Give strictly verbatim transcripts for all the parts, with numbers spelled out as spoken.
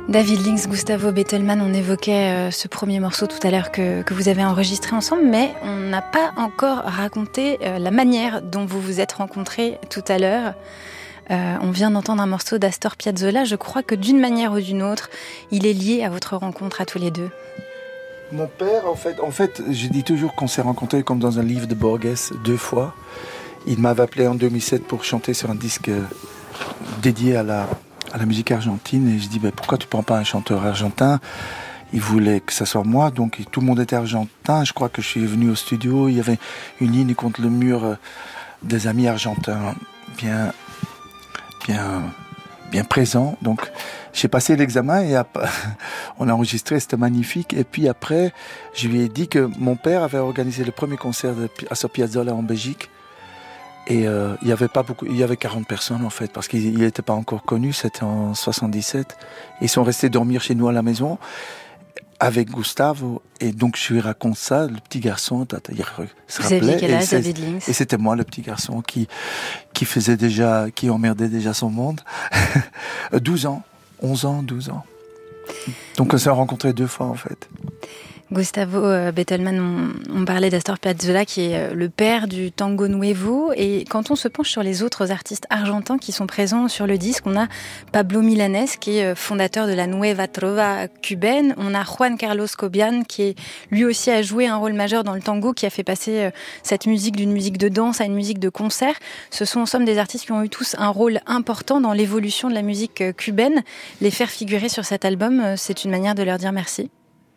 David Links, Gustavo Bettelmann, on évoquait euh, ce premier morceau tout à l'heure que, que vous avez enregistré ensemble, mais on n'a pas encore raconté euh, la manière dont vous vous êtes rencontrés tout à l'heure. Euh, on vient d'entendre un morceau d'Astor Piazzolla. Je crois que d'une manière ou d'une autre, il est lié à votre rencontre à tous les deux. Mon père, en fait, en fait, je dis toujours qu'on s'est rencontrés comme dans un livre de Borges deux fois. Il m'avait appelé en deux mille sept pour chanter sur un disque dédié à la, à la musique argentine. Et je dis, ben, pourquoi tu prends pas un chanteur argentin ? Il voulait que ça soit moi, donc tout le monde était argentin. Je crois que je suis venu au studio, il y avait une ligne contre le mur des amis argentins bien... bien, bien présent. Donc, j'ai passé l'examen et on a enregistré, c'était magnifique. Et puis après, je lui ai dit que mon père avait organisé le premier concert de Astor Piazzolla en Belgique. Et euh, il y avait pas beaucoup, il y avait quarante personnes en fait, parce qu'il n'était pas encore connu, c'était en soixante-dix-sept. Ils sont restés dormir chez nous à la maison avec Gustavo, et donc je lui raconte ça, le petit garçon, il se Vous aviez quel âge, David Links ? Et c'était moi, le petit garçon, qui, qui faisait déjà, qui emmerdait déjà son monde. douze ans, onze ans, douze ans. Donc on s'est rencontrés deux fois, en fait. Gustavo Bettelmann, on, on parlait d'Astor Piazzolla qui est le père du tango nuevo, et quand on se penche sur les autres artistes argentins qui sont présents sur le disque, on a Pablo Milanés qui est fondateur de la Nueva Trova cubaine, on a Juan Carlos Cobian qui est, lui aussi a joué un rôle majeur dans le tango, qui a fait passer cette musique d'une musique de danse à une musique de concert. Ce sont en somme des artistes qui ont eu tous un rôle important dans l'évolution de la musique cubaine. Les faire figurer sur cet album, c'est une manière de leur dire merci.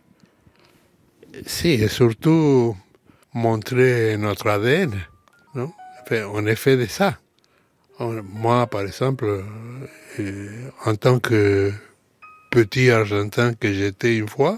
Si, et surtout montrer notre A D N, non? On est fait de ça. Moi, par exemple, en tant que petit Argentin que j'étais une fois,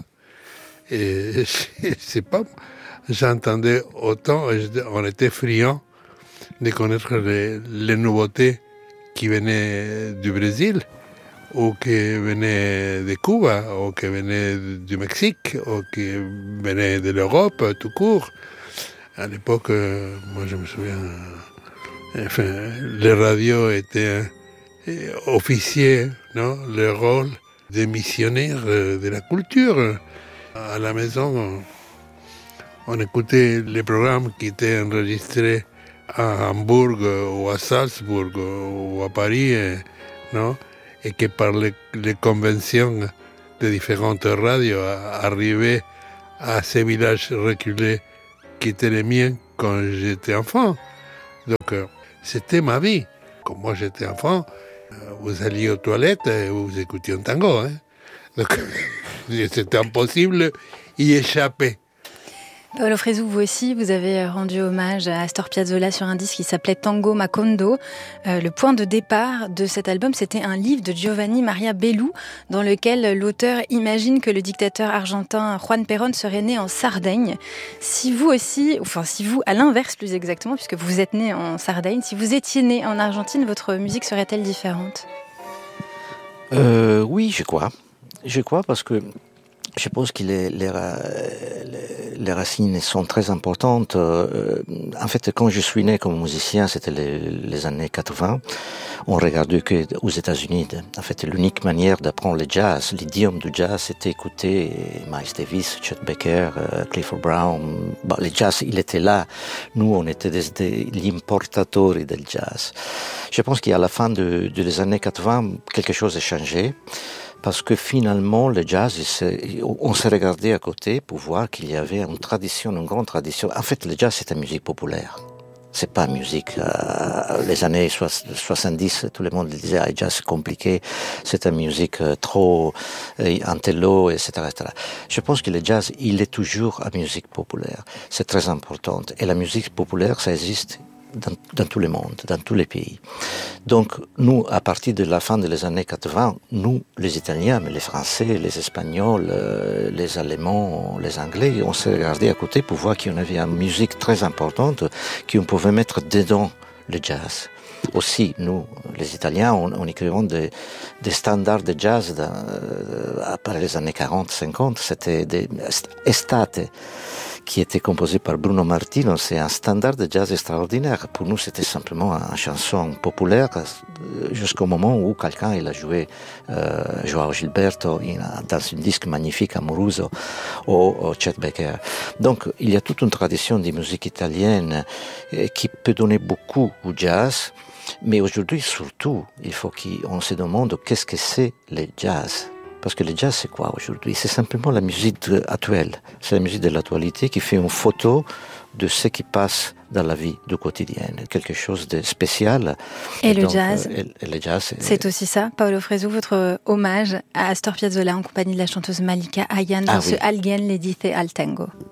et je sais pas, j'entendais autant, on était friands de connaître les, les nouveautés qui venaient du Brésil, ou qui venaient de Cuba, ou qui venaient du Mexique, ou qui venaient de l'Europe, tout court. À l'époque, moi je me souviens, enfin, les radios étaient officiers, non, le rôle de missionnaires de la culture. À la maison, on écoutait les programmes qui étaient enregistrés à Hambourg, ou à Salzbourg, ou à Paris, non? Et que par les, les conventions de différentes radios arrivaient à ces villages reculés qui étaient les miens quand j'étais enfant. Donc, euh, c'était ma vie. Quand moi j'étais enfant, euh, vous alliez aux toilettes et vous écoutiez un tango. Hein. Donc, c'était impossible d'y échapper. Paolo Fresu, vous aussi, vous avez rendu hommage à Astor Piazzolla sur un disque qui s'appelait Tango Macondo. Euh, le point de départ de cet album, c'était un livre de Giovanni Maria Bellu, dans lequel l'auteur imagine que le dictateur argentin Juan Perón serait né en Sardaigne. Si vous aussi, enfin si vous, à l'inverse plus exactement, puisque vous êtes né en Sardaigne, si vous étiez né en Argentine, votre musique serait-elle différente ? euh, Oui, je crois. Je crois parce que je pense que les, les, les racines sont très importantes. En fait, quand je suis né comme musicien, c'était les, les années quatre-vingts. On regardait que aux États-Unis. En fait, l'unique manière d'apprendre le jazz, l'idiome du jazz, c'était écouter Miles Davis, Chet Baker, Clifford Brown. Bon, le jazz, il était là. Nous, on était des, des, gli importatori del jazz. Je pense qu'à la fin de, de les années quatre-vingts, quelque chose a changé. Parce que finalement, le jazz, on s'est regardé à côté pour voir qu'il y avait une tradition, une grande tradition. En fait, le jazz, c'est une musique populaire. C'est pas musique. Euh, les années soixante-dix, tout le monde disait, ah, le jazz c'est compliqué, c'est une musique euh, trop euh, intello, et cetera, et cetera. Je pense que le jazz, il est toujours une musique populaire. C'est très important. Et la musique populaire, ça existe Dans, dans tout le monde, dans tous les pays. Donc, nous, à partir de la fin des années quatre-vingts, nous, les Italiens, mais les Français, les Espagnols, euh, les Allemands, les Anglais, on s'est regardé à côté pour voir qu'il y avait une musique très importante qu'on pouvait mettre dedans le jazz. Aussi, nous, les Italiens, on, on écrivait des, des standards de jazz dans, euh, après les années quarante, cinquante, c'était des estate, qui était composé par Bruno Martino. C'est un standard de jazz extraordinaire. Pour nous, c'était simplement une chanson populaire jusqu'au moment où quelqu'un il a joué euh, Joao Gilberto in, dans un disque magnifique Amoruso ou, ou Chet Baker. Donc, il y a toute une tradition de musique italienne eh, qui peut donner beaucoup au jazz. Mais aujourd'hui, surtout, il faut qu'on se demande qu'est-ce que c'est le jazz. Parce que le jazz, c'est quoi aujourd'hui? C'est simplement la musique actuelle. C'est la musique de l'actualité qui fait une photo de ce qui passe dans la vie du quotidien. Quelque chose de spécial. Et, et le donc, jazz, euh, et, et le jazz c'est, c'est aussi ça, Paolo Fresu, votre hommage à Astor Piazzolla en compagnie de la chanteuse Malika Ayane dans ah, ce oui. Alguien le dice al tango.